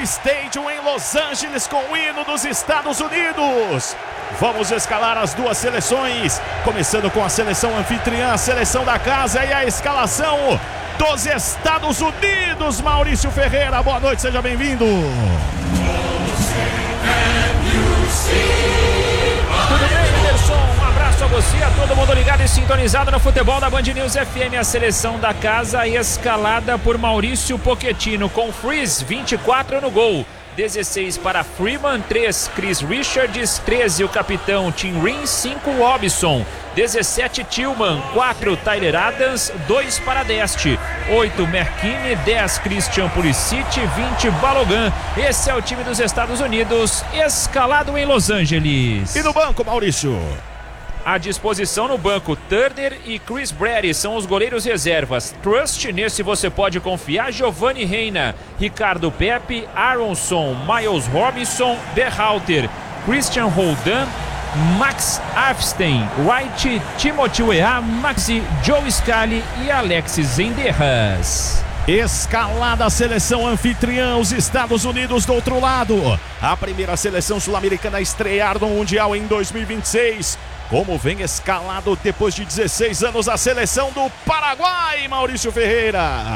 Stadium em Los Angeles com o hino dos Estados Unidos. Vamos escalar as duas seleções, começando com a seleção anfitriã, a seleção da casa e a escalação dos Estados Unidos. Maurício Ferreira, boa noite, seja bem-vindo. Tudo bem, Anderson? Um abraço a você, a todo mundo ligado e sintonizado no futebol da Band News FM. A seleção da casa escalada por Maurício Pochettino, com Freeze, 24 no gol. 16 para Freeman, 3 Chris Richards, 13 o capitão Tim Ream, 5 Robson, 17 Tillman, 4 Tyler Adams, 2 para Deste, 8 McKinney, 10 Christian Pulisic, 20 Balogun. Esse é o time dos Estados Unidos, escalado em Los Angeles. E no banco, Maurício? À disposição no banco, Turner e Chris Brady são os goleiros reservas. Trust, nesse você pode confiar. Giovanni Reina, Ricardo Pepe, Aronson, Miles Robinson, Berhalter, Christian Roldan, Max Afstein, Wright, Timothy Weah, Maxi, Joe Scally e Alexis Zendejas. Escalada a seleção anfitriã, os Estados Unidos do outro lado. A primeira seleção sul-americana a estrear no Mundial em 2026. Como vem escalado depois de 16 anos a seleção do Paraguai, Maurício Ferreira.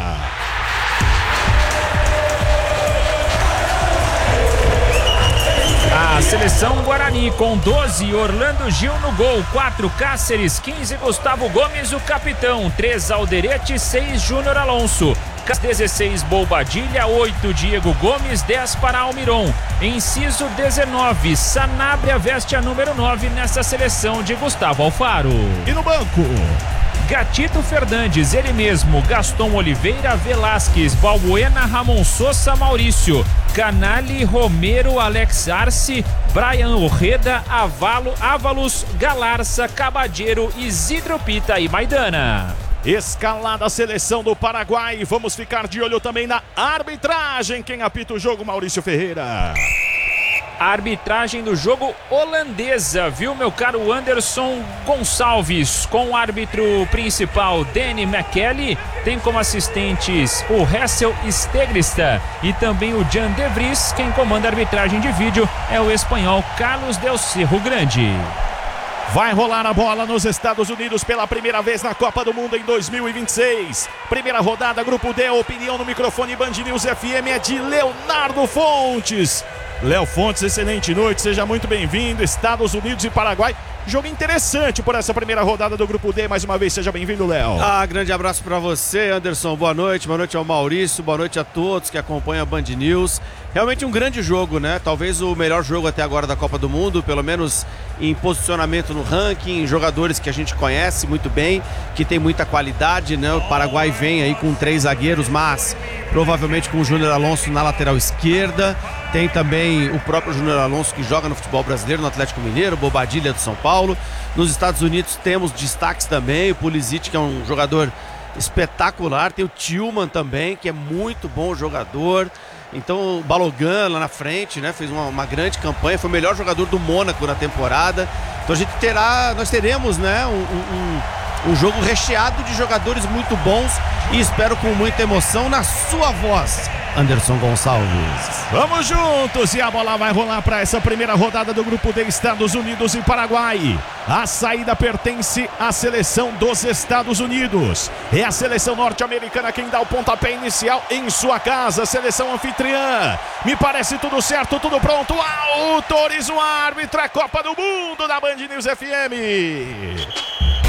A seleção Guarani com 12, Orlando Gil no gol, 4 Cáceres, 15 Gustavo Gomes, o capitão, 3 Alderete, 6 Júnior Alonso, 16 Bobadilha, 8 Diego Gomes, 10 para Almiron. Inciso 19, Sanabria veste a número 9 nessa seleção de Gustavo Alfaro. E no banco? Gatito Fernandes, ele mesmo, Gaston Oliveira, Velasquez, Balbuena, Ramon Sosa, Maurício, Canali, Romero, Alex Arce, Brian Orreda, Ávalos, Galarça, Cabadeiro, Isidro Pita e Maidana. Escalada a seleção do Paraguai. Vamos ficar de olho também na arbitragem. Quem apita o jogo, Maurício Ferreira? A arbitragem do jogo holandesa, viu, meu caro Anderson Gonçalves, com o árbitro principal Danny McKelly, tem como assistentes o Hessel Stegrista e também o Jan De Vries. Quem comanda a arbitragem de vídeo é o espanhol Carlos Del Cerro Grande. Vai rolar a bola nos Estados Unidos pela primeira vez na Copa do Mundo em 2026. Primeira rodada, Grupo D, a opinião no microfone Band News FM é de Leonardo Fontes. Léo Fontes, excelente noite, seja muito bem-vindo. Estados Unidos e Paraguai, jogo interessante por essa primeira rodada do Grupo D. Mais uma vez, seja bem-vindo, Léo. Grande abraço para você, Anderson, boa noite ao Maurício, boa noite a todos que acompanham a Band News. Realmente um grande jogo, né? Talvez o melhor jogo até agora da Copa do Mundo, pelo menos em posicionamento no ranking, jogadores que a gente conhece muito bem, que tem muita qualidade, né? O Paraguai vem aí com 3 zagueiros, mas provavelmente com o Júnior Alonso na lateral esquerda. Tem também o próprio Júnior Alonso que joga no futebol brasileiro, no Atlético Mineiro, Bobadilha do São Paulo. Nos Estados Unidos temos destaques também, o Pulisic, que é um jogador espetacular, tem o Tillman também, que é muito bom jogador. Então o Balogun lá na frente, né, fez uma grande campanha, foi o melhor jogador do Mônaco na temporada. Então nós teremos, né, um jogo recheado de jogadores muito bons e espero com muita emoção na sua voz, Anderson Gonçalves. Vamos juntos e a bola vai rolar para essa primeira rodada do Grupo D, Estados Unidos e Paraguai. A saída pertence à seleção dos Estados Unidos. É a seleção norte-americana quem dá o pontapé inicial em sua casa, a seleção anfitriã. Me parece tudo certo, tudo pronto. Autoriza o árbitro, a Copa do Mundo da Band News FM.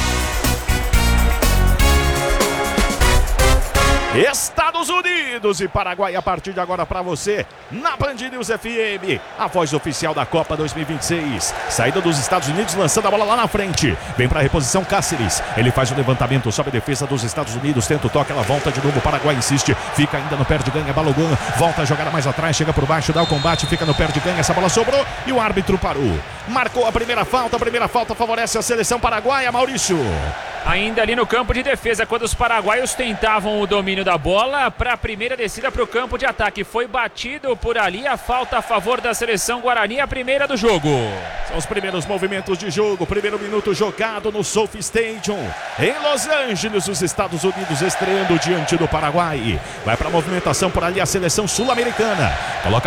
Estados Unidos e Paraguai a partir de agora para você na Band News FM, a voz oficial da Copa 2026. Saída dos Estados Unidos, lançando a bola lá na frente, vem para a reposição Cáceres, ele faz o levantamento, sobe a defesa dos Estados Unidos, tenta o toque, ela volta de novo, o Paraguai insiste, fica ainda no pé de ganha, Balogun volta a jogar mais atrás, chega por baixo, dá o combate, fica no pé de ganha, essa bola sobrou e o árbitro parou, marcou a primeira falta favorece a seleção paraguaia, Maurício. Ainda ali no campo de defesa, quando os paraguaios tentavam o domínio da bola para a primeira descida para o campo de ataque, foi batido por ali, a falta a favor da seleção Guarani, a primeira do jogo. São os primeiros movimentos de jogo, primeiro minuto jogado no SoFi Stadium em Los Angeles, os Estados Unidos estreando diante do Paraguai. Vai para a movimentação por ali a seleção sul-americana, coloca